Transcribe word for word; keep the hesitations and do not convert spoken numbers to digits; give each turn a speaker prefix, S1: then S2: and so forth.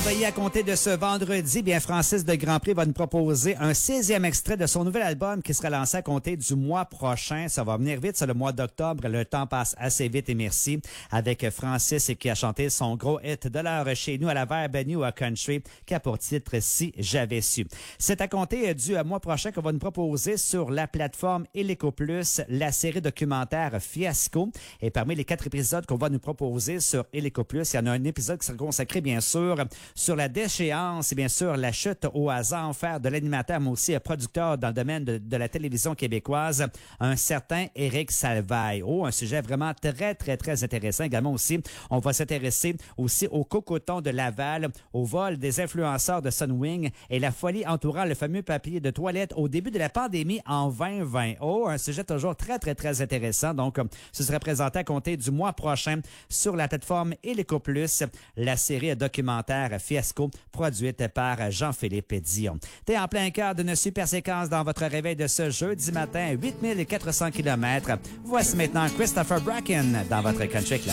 S1: surveiller à compter de ce vendredi, bien Francis de Grandpré va nous proposer un sixième extrait de son nouvel album qui sera lancé à compter du mois prochain. Ça va venir vite, c'est le mois d'octobre. Le temps passe assez vite et merci. Avec Francis qui a chanté son gros hit de l'heure chez nous à la Verbe New Country qui a pour titre Si j'avais su. C'est à compter du mois prochain qu'on va nous proposer sur la plateforme Illico Plus la série documentaire Fiasco. Et parmi les quatre épisodes qu'on va nous proposer sur Illico Plus, il y en a un épisode qui sera consacré bien sûr sur la déchéance et bien sûr la chute au hasard enfer de l'animateur mais aussi producteur dans le domaine de, de la télévision québécoise, un certain Éric Salvaille. Oh, un sujet vraiment très, très, très intéressant. Également aussi, on va s'intéresser aussi au cocoton de Laval, au vol des influenceurs de Sunwing et la folie entourant le fameux papier de toilette au début de la pandémie en vingt vingt. Oh, un sujet toujours très, très, très intéressant. Donc, ce sera présenté à compter du mois prochain sur la plateforme Illico Plus, la série documentaire Fiasco, produite par Jean-Philippe Dion. T'es en plein cœur d'une super séquence dans votre réveil de ce jeudi matin, huit mille quatre cents kilomètres. Voici maintenant Christopher Bracken dans votre Country Club.